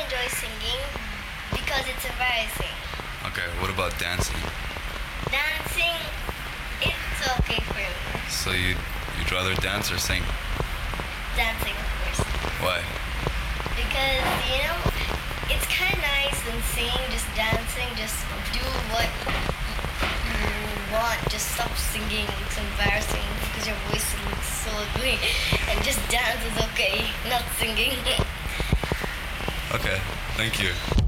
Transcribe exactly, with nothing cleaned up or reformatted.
enjoy singing because it's embarrassing. Okay, what about dancing? Dancing, it's okay for me. So you, you'd rather dance or sing? Dancing, of course. Why? Because, you know, it's kind of nice than singing, just dancing, just do what you want, just stop singing, it's embarrassing because your voice looks so ugly, and just dance is okay, not singing. Okay, thank you.